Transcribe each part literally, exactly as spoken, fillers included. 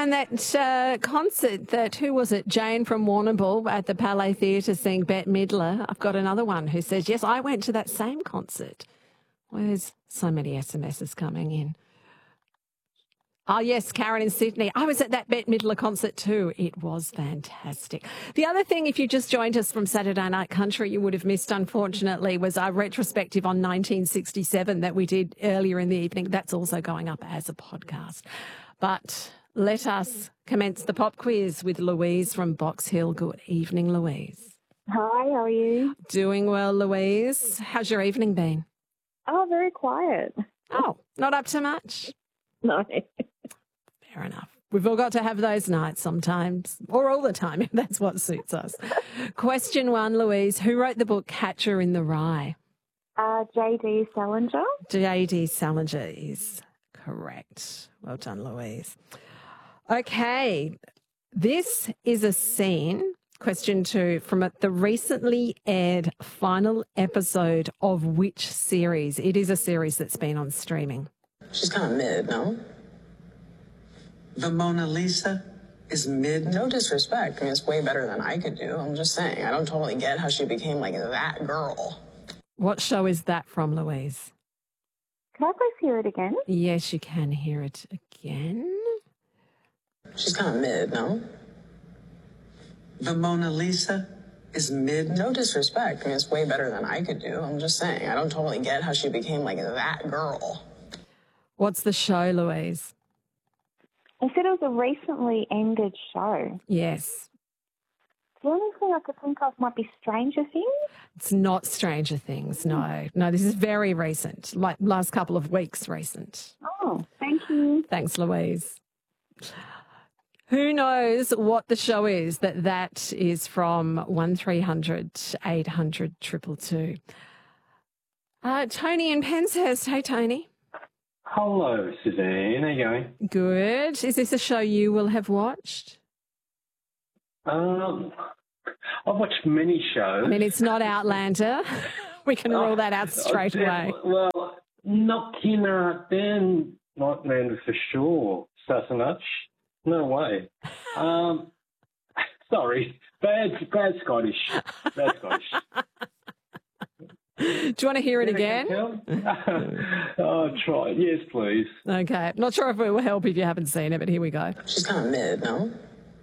and that uh, concert that, who was it, Jane from Warrnambool at the Palais Theatre seeing Bette Midler. I've got another one who says, yes, I went to that same concert. Well, there's so many S M Ses coming in. Oh, yes, Karen in Sydney. I was at that Bette Midler concert too. It was fantastic. The other thing, if you just joined us from Saturday Night Country, you would have missed, unfortunately, was our retrospective on nineteen sixty-seven that we did earlier in the evening. That's also going up as a podcast. But let us commence the pop quiz with Louise from Box Hill. Good evening, Louise. Hi, how are you? Doing well, Louise. How's your evening been? Oh, very quiet. Oh, not up to much? No. Fair enough. We've all got to have those nights sometimes, or all the time, if that's what suits us. Question one, Louise. Who wrote the book Catcher in the Rye? Uh, J D Salinger. J D Salinger is correct. Well done, Louise. Okay. This is a scene, question two, from the recently aired final episode of which series? It is a series that's been on streaming. She's kind of mid, no? The Mona Lisa is mid? No disrespect. I mean, it's way better than I could do. I'm just saying, I don't totally get how she became like that girl. What show is that from, Louise? Can I please hear it again? Yes, you can hear it again. She's kind of mid, no? The Mona Lisa is mid? No disrespect. I mean, it's way better than I could do. I'm just saying, I don't totally get how she became like that girl. What's the show, Louise? I said it was a recently ended show. Yes. The only thing I could think of might be Stranger Things. It's not Stranger Things, no. No, this is very recent, like last couple of weeks recent. Oh, thank you. Thanks, Louise. Who knows what the show is that that is from one three hundred eight hundred two two two. Uh, Tony in Penshurst. Hey, Tony. Hello, Suzanne. How you going? Good. Is this a show you will have watched? Um, I've watched many shows. I mean, it's not Outlander. We can rule that out straight uh, away. Well, not Kina, then not Outlander for sure. Sassenach. No way. Um, sorry. Bad, bad Scottish. Bad Scottish. Do you want to hear it again? Oh, try it. Yes, please. Okay. Not sure if it will help if you haven't seen it, but here we go. She's kind of mid, no?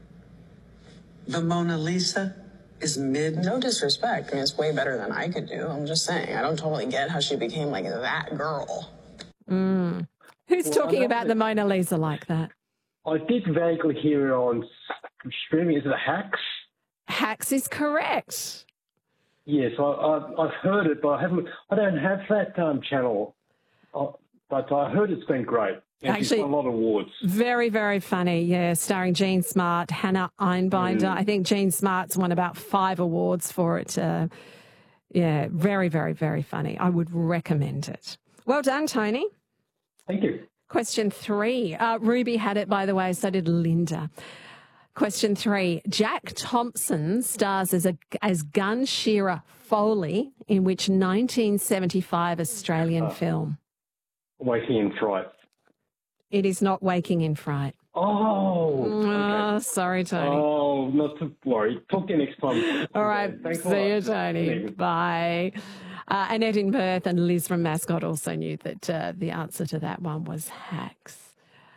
The Mona Lisa is mid? No disrespect. I mean, it's way better than I could do. I'm just saying, I don't totally get how she became like that girl. Mm. Who's Well, talking about it. the Mona Lisa like that? I did vaguely hear it on streaming. Is it Hacks? Hacks is correct. Yes, I, I, I've heard it, but I haven't. I don't have that um, channel. I, but I heard it's been great. And Actually, she's won a lot of awards. Very, very funny. Yeah, starring Jean Smart, Hannah Einbinder. Mm. I think Jean Smart's won about five awards for it. Uh, yeah, very, very, very funny. I would recommend it. Well done, Tony. Thank you. Question three. Uh, Ruby had it, by the way, so did Linda. Question three. Jack Thompson stars as a as Gun Shearer Foley in which nineteen seventy-five Australian Uh, film? Waking in Fright. It is not Waking in Fright. Oh, Oh, okay. sorry, Tony. Oh, not to worry. Talk to you next time. All right. Thanks a See lot. you, Tony. Thank you. Bye. Uh, Annette in Perth and Liz from Mascot also knew that uh, the answer to that one was Hacks.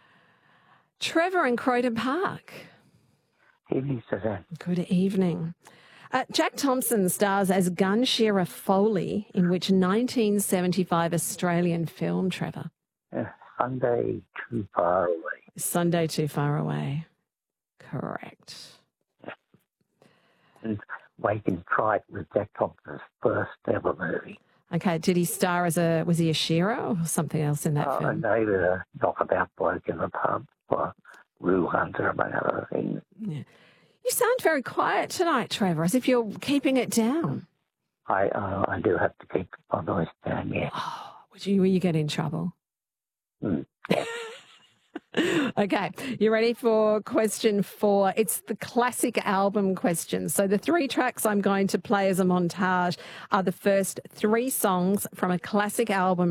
Trevor in Croydon Park. Evening, Suzanne. Good evening. Uh, Jack Thompson stars as Gun Shearer Foley in which nineteen seventy-five Australian film, Trevor? Uh, Sunday Too Far Away. Sunday Too Far Away. Correct. And Waking Fright was Jack Thompson's first ever movie. Okay, did he star as a, was he a shearer or something else in that uh, film? And they were a knockabout bloke in the pub for Rue Hunter, among other things. Yeah. You sound very quiet tonight, Trevor, as if you're keeping it down. I uh, I do have to keep my voice down, yeah. Oh, would you, will you get in trouble? Mm. Okay, you ready for question four? It's the classic album question. So the three tracks I'm going to play as a montage are the first three songs from a classic album